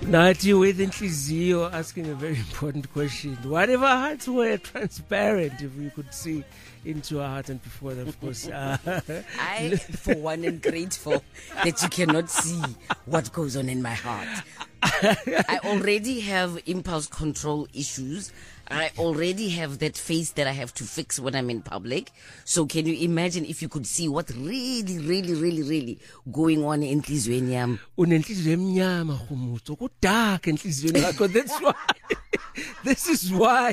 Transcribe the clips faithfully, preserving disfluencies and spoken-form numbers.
Nati with Inhlizio asking a very important question. What if our hearts were transparent, if we could see into our heart? And before that, of course. Uh, I, for one, am grateful that you cannot see what goes on in my heart. I already have impulse control issues. I already have that face that I have to fix when I'm in public. So can you imagine if you could see what really, really, really, really going on in enhliziyweni yami? Unenhliziyo emnyama Khumutso, ku dark enhliziyweni yakho. That's why. This is why.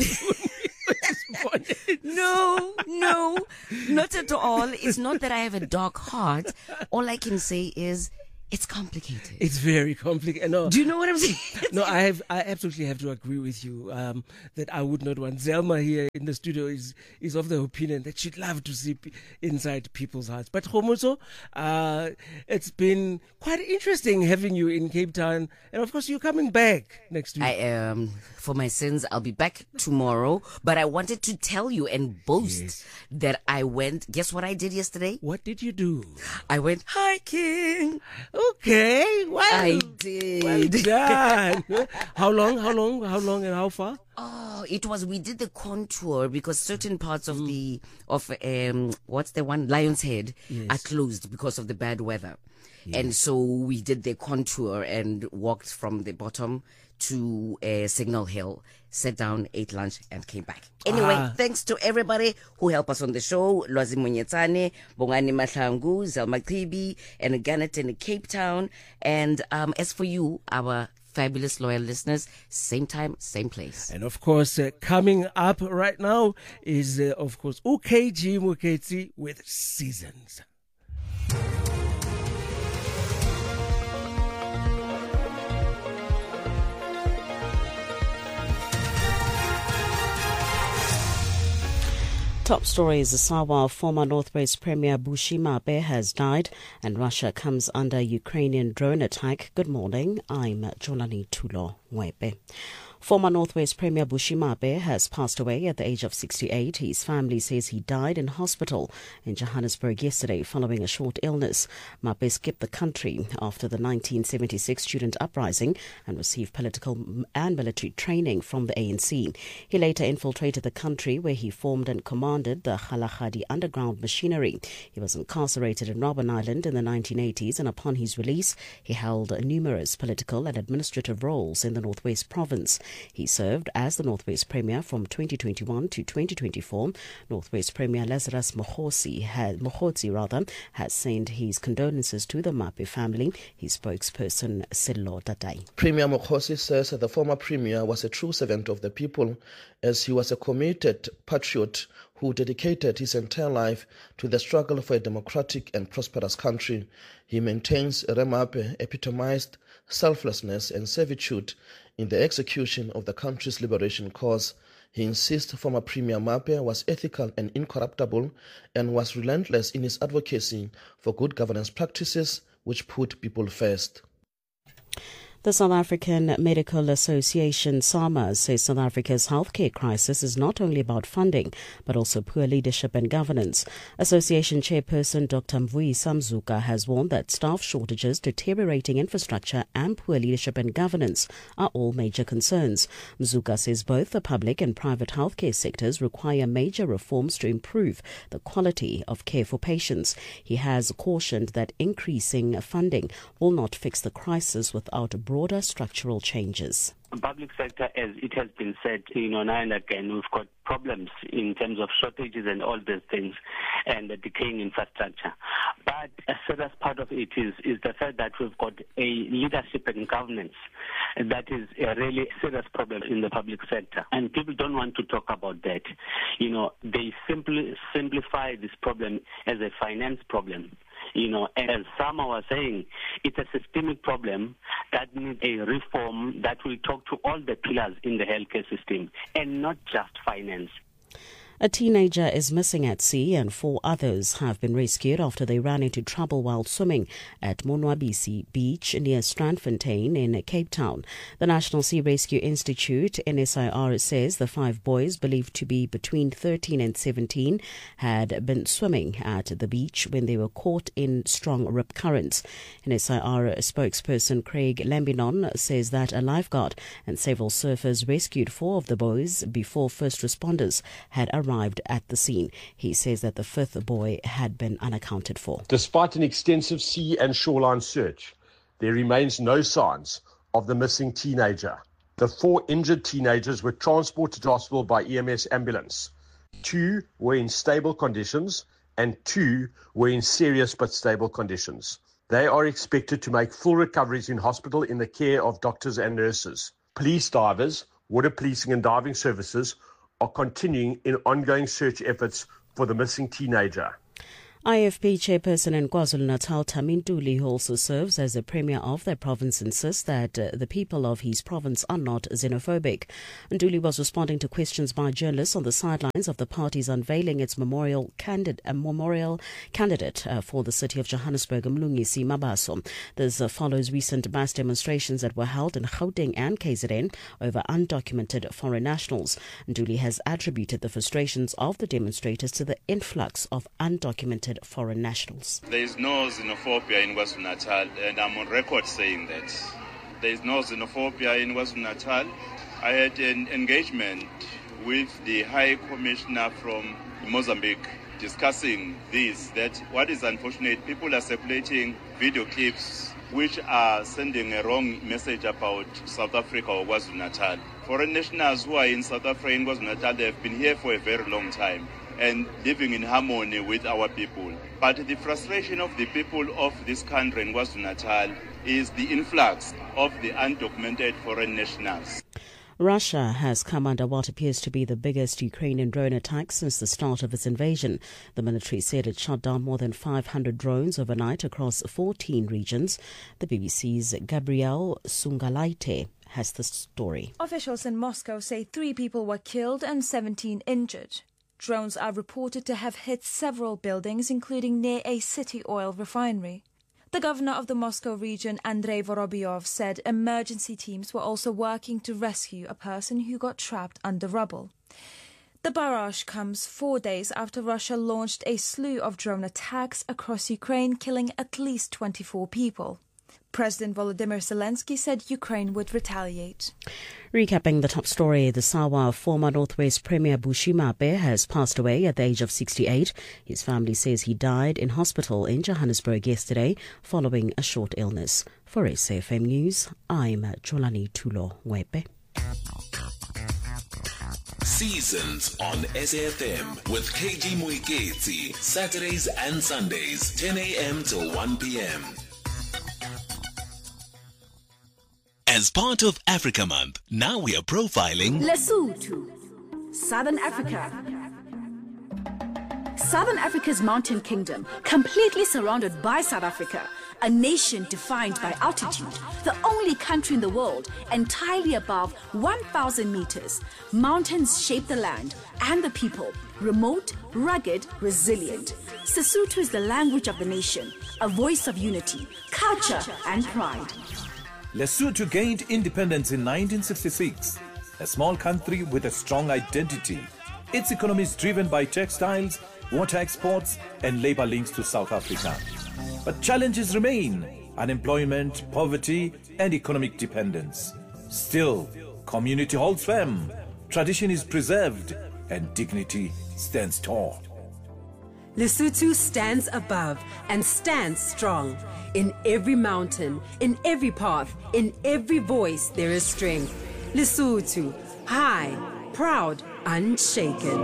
No, no, not at all. It's not that I have a dark heart. All I can say is it's complicated. It's very complicated. No. Do you know what I'm saying? No, I have. I absolutely have to agree with you um, that I would not want. Zelma here in the studio is is of the opinion that she'd love to see p- inside people's hearts. But Khumutso, uh, it's been quite interesting having you in Cape Town, and of course you're coming back next week. I am. Um, for my sins, I'll be back tomorrow. But I wanted to tell you and boast Yes. that I went. Guess what I did yesterday? What did you do? I went hiking. Okay, well, I well did. done. How long? How long? How long? And how far? Oh, it was, we did the contour because certain parts of the, of, um, what's the one? Lion's Head Yes. are closed because of the bad weather. And so we did the contour and walked from the bottom to uh, Signal Hill, sat down, ate lunch, and came back. Anyway, Ah. thanks to everybody who helped us on the show. Lwazi Munyetsane, Bongani Mahlangu, Zelma Chibi, and Garnet in Cape Town. And um, as for you, our fabulous loyal listeners, same time, same place. And of course, uh, coming up right now is, uh, of course, U K G Muketsi with Seasons. Top stories: Sawa former Northwest Premier Bushimabe has died, and Russia comes under Ukrainian drone attack. Good morning, I'm Jolani Tulo Mwebe. Former Northwest Premier Bushimabe has passed away at the age of sixty-eight. His family says he died in hospital in Johannesburg yesterday following a short illness. Mabe skipped the country after the nineteen seventy-six student uprising and received political and military training from the A N C. He later infiltrated the country where he formed and commanded the Kgalagadi underground machinery. He was incarcerated in Robben Island in the nineteen eighties, and upon his release, he held numerous political and administrative roles in the Northwest Province. He served as the Northwest Premier from twenty twenty-one to twenty twenty-four. Northwest Premier Lazarus Mokhosi had, Mokhosi rather, has sent his condolences to the Mape family. His spokesperson, Sello Tatai. Premier Mokhosi says that the former Premier was a true servant of the people, as he was a committed patriot who dedicated his entire life to the struggle for a democratic and prosperous country. He maintains Remape epitomized selflessness and servitude in the execution of the country's liberation cause. He insists former Premier Mape was ethical and incorruptible and was relentless in his advocacy for good governance practices which put people first. The South African Medical Association, SAMA, says South Africa's healthcare crisis is not only about funding, but also poor leadership and governance. Association chairperson Doctor Mvuyisa Mzuka has warned that staff shortages, deteriorating infrastructure and poor leadership and governance are all major concerns. Mzuka says both the public and private healthcare sectors require major reforms to improve the quality of care for patients. He has cautioned that increasing funding will not fix the crisis without broader structural changes. The public sector, as it has been said, you know, now and again, we've got problems in terms of shortages and all these things and the decaying infrastructure. But a serious part of it is, is the fact that we've got a leadership and governance that is a really serious problem in the public sector. And people don't want to talk about that. You know, they simply simplify this problem as a finance problem. You know, as Sama was saying, it's a systemic problem that needs a reform that will talk to all the pillars in the healthcare system and not just finance. A teenager is missing at sea and four others have been rescued after they ran into trouble while swimming at Monwabisi Beach near Strandfontein in Cape Town. The National Sea Rescue Institute, N S I R, says the five boys, believed to be between thirteen and seventeen, had been swimming at the beach when they were caught in strong rip currents. N S I R spokesperson Craig Lambinon says that a lifeguard and several surfers rescued four of the boys before first responders had arrived. arrived at the scene. He says that the fifth boy had been unaccounted for. Despite an extensive sea and shoreline search, there remains no signs of the missing teenager. The four injured teenagers were transported to hospital by E M S ambulance. Two were in stable conditions and two were in serious but stable conditions. They are expected to make full recoveries in hospital in the care of doctors and nurses. Police divers, water policing and diving services are continuing in ongoing search efforts for the missing teenager. I F P chairperson in KwaZulu-Natal, Tami Ntuli, who also serves as the premier of that province, insists that uh, the people of his province are not xenophobic. Ntuli was responding to questions by journalists on the sidelines of the party's unveiling its memorial, candid- uh, memorial candidate uh, for the city of Johannesburg, Mlungisi Mabaso. This uh, follows recent mass demonstrations that were held in Gauteng and K Z N over undocumented foreign nationals. Ntuli has attributed the frustrations of the demonstrators to the influx of undocumented foreign nationals. There is no xenophobia in KwaZulu-Natal, and I'm on record saying that. There is no xenophobia in KwaZulu-Natal. I had an engagement with the High Commissioner from Mozambique discussing this, that what is unfortunate, people are circulating video clips which are sending a wrong message about South Africa or KwaZulu-Natal. Foreign nationals who are in South Africa and KwaZulu-Natal, they have been here for a very long time and living in harmony with our people. But the frustration of the people of this country in KwaZulu-Natal is the influx of the undocumented foreign nationals. Russia has come under what appears to be the biggest Ukrainian drone attack since the start of its invasion. The military said it shot down more than five hundred drones overnight across fourteen regions. The B B C's Gabriel Sungalaite has the story. Officials in Moscow say three people were killed and seventeen injured. Drones are reported to have hit several buildings, including near a city oil refinery. The governor of the Moscow region, Andrei Vorobyov, said emergency teams were also working to rescue a person who got trapped under rubble. The barrage comes four days after Russia launched a slew of drone attacks across Ukraine, killing at least twenty-four people. President Volodymyr Zelensky said Ukraine would retaliate. Recapping the top story, the Sawa former Northwest Premier Bushima Mape has passed away at the age of sixty-eight. His family says he died in hospital in Johannesburg yesterday following a short illness. For S A F M News, I'm Jolani Tulo Wepe. Seasons on S A F M with K G Moiketsi, Saturdays and Sundays, ten a.m. till one p.m. As part of Africa Month, now we are profiling Lesotho, Southern Africa. Southern Africa's mountain kingdom, completely surrounded by South Africa, a nation defined by altitude, the only country in the world entirely above one thousand meters. Mountains shape the land and the people, remote, rugged, resilient. Sesotho is the language of the nation, a voice of unity, culture, and pride. Lesotho gained independence in nineteen sixty-six, a small country with a strong identity. Its economy is driven by textiles, water exports, and labor links to South Africa. But challenges remain: unemployment, poverty, and economic dependence. Still, community holds firm, tradition is preserved, and dignity stands tall. Lesotho stands above and stands strong. In every mountain, in every path, in every voice there is strength. Lesotho, high, proud, unshaken.